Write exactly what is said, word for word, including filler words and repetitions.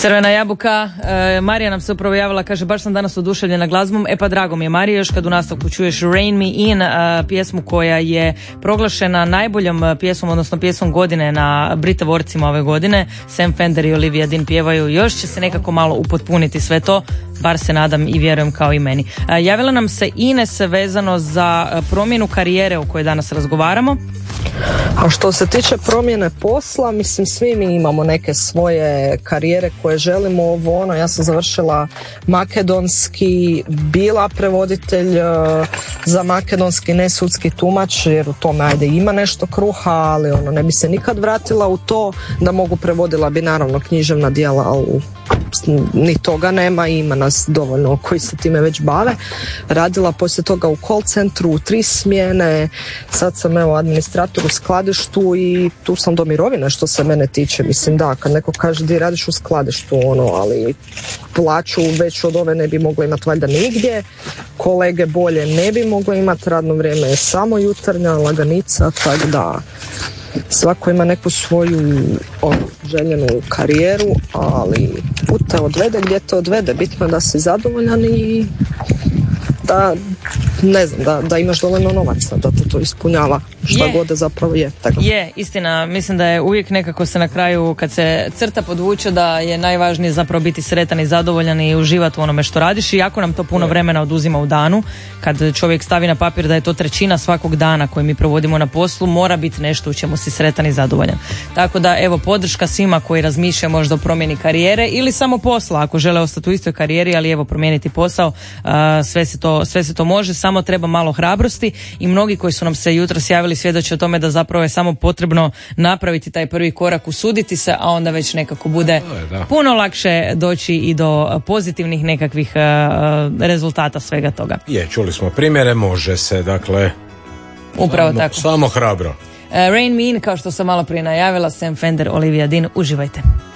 Crvena jabuka, e, Marija nam se upravo javila, kaže baš sam danas oduševljena glazbom, e pa drago mi je Marija, još kad u nastavku čuješ Rain Me In, a, pjesmu koja je proglašena najboljom pjesmom, odnosno pjesmom godine na Brit Awardsima ove godine, Sam Fender i Olivia Dean pjevaju, još će se nekako malo upotpuniti sve to, bar se nadam i vjerujem kao i meni. A, javila nam se Ines vezano za promjenu karijere o kojoj danas razgovaramo. A što se tiče promjene posla, mislim svi mi imamo neke svoje karijere koje želimo, ovo ono, ja sam završila makedonski, bila prevoditelj uh, za makedonski, ne sudski tumač, jer u tome ajde ima nešto kruha, ali ono ne bi se nikad vratila u to, da mogu prevodila bi naravno književna djela, ali ni toga nema, ima nas dovoljno koji se time već bave. Radila poslije toga u call centru u tri smjene, sad sam evo administrator u skladištu i tu sam do mirovine što se mene tiče. Mislim da, kad neko kaže di radiš u skladištu, ono, ali plaću već od ove ne bi mogla imati valjda nigdje, kolege bolje ne bi mogla imati, radno vrijeme je samo jutarnja, laganica, tako da svako ima neku svoju ono, željenu karijeru, ali put te odvede gdje te odvede, bitno je da si zadovoljan i da, ne znam, da, da imaš dovoljno novaca, da te to ispunjava šta je. God zapravo je. Tako. Je, istina, mislim da je uvijek nekako se na kraju, kad se crta podvuče, da je najvažnije zapravo biti sretan i zadovoljan i uživati u onome što radiš, i jako nam to puno je. vremena oduzima u danu, kad čovjek stavi na papir da je to trećina svakog dana koji mi provodimo na poslu, mora biti nešto u čemu si sretan i zadovoljan. Tako da, evo, podrška svima koji razmišljaju možda o promjeni karijere ili samo posla, ako žele ostati u istoj karijeri, ali evo, promijeniti posao, sve se to, sve se to može, samo treba malo hrabrosti, i mnogi koji su nam se jutros javili svjedoče o tome da zapravo je samo potrebno napraviti taj prvi korak, usuditi se, a onda već nekako bude puno lakše doći i do pozitivnih nekakvih uh, rezultata svega toga. Je, čuli smo primjere, može se, dakle, upravo samo, tako. Samo hrabro. Uh, Rain Me In, kao što sam malo prije najavila, Sam Fender, Olivia Dean, uživajte.